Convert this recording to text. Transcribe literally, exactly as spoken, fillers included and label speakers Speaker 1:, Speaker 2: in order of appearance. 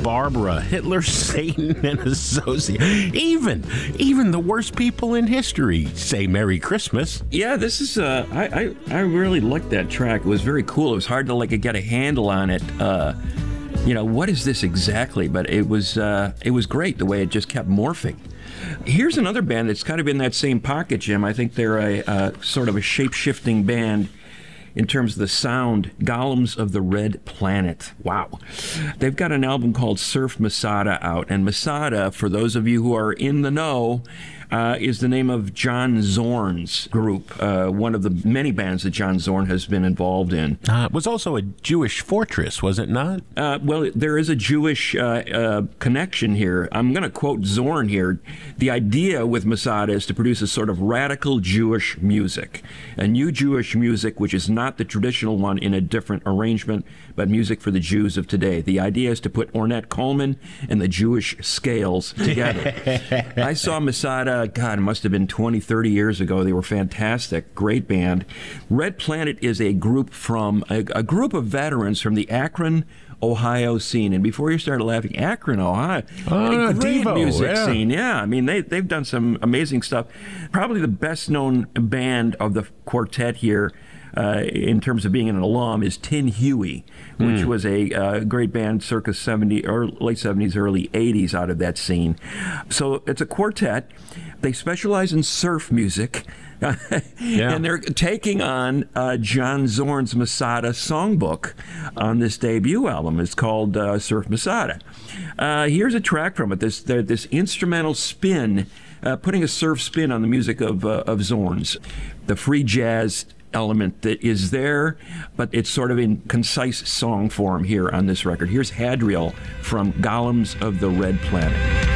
Speaker 1: Barbara, Hitler, Satan, and associate. Even, even the worst people in history say Merry Christmas.
Speaker 2: Yeah, this is, uh, I, I, I really liked that track. It was very cool. It was hard to, like, get a handle on it. Uh, you know, what is this exactly? But it was, uh, it was great the way it just kept morphing. Here's another band that's kind of in that same pocket, Jim. I think they're a uh, sort of a shape-shifting band in terms of the sound. Golems of the Red Planet. Wow. They've got an album called Surf Masada out. And Masada, for those of you who are in the know, uh, is the name of John Zorn's group, uh, one of the many bands that John Zorn has been involved in.
Speaker 1: Uh, it was also a Jewish fortress, was it not?
Speaker 2: Uh, well, there is a Jewish uh, uh, connection here. I'm going to quote Zorn here. The idea with Masada is to produce a sort of radical Jewish music, a new Jewish music which is not the traditional one in a different arrangement, but music for the Jews of today. The idea is to put Ornette Coleman and the Jewish Scales together. I saw Masada, God, it must have been twenty, thirty years ago. They were fantastic. Great band. Red Planet is a group from, a, a group of veterans from the Akron, Ohio scene. And before you started laughing, Akron, Ohio,
Speaker 1: oh,
Speaker 2: a great
Speaker 1: Devo,
Speaker 2: music
Speaker 1: yeah.
Speaker 2: scene. Yeah, I mean, they, they've done some amazing stuff. Probably the best-known band of the quartet here, Uh, in terms of being an alum, is Tin Huey, which mm. was a uh, great band circa seventy or late seventies, early eighties out of that scene. So it's a quartet. They specialize in surf music.
Speaker 1: Yeah.
Speaker 2: And they're taking on uh, John Zorn's Masada songbook on this debut album. It's called uh, Surf Masada. Uh, here's a track from it. This this instrumental spin, uh, putting a surf spin on the music of uh, of Zorn's. The free jazz element that is there, but it's sort of in concise song form here on this record. Here's Hadriel from Golems of the Red Planet.